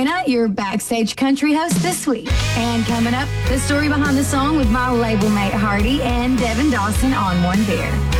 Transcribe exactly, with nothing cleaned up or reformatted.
Dana, your backstage country host this week. And coming up, the story behind the song with my label mate Hardy and Devin Dawson on One Beer.